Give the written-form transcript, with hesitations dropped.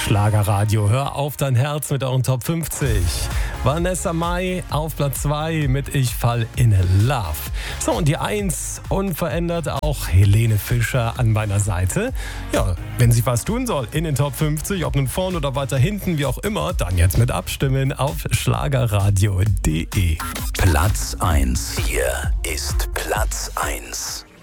Schlagerradio, hör auf dein Herz mit euren Top 50. Vanessa Mai auf Platz 2 mit Ich fall in Love. So, und die 1 unverändert auch Helene Fischer an meiner Seite. Ja, wenn sie was tun soll in den Top 50, ob nun vorne oder weiter hinten, wie auch immer, dann jetzt mit abstimmen auf schlagerradio.de. Platz 1. Hier ist Platz 1.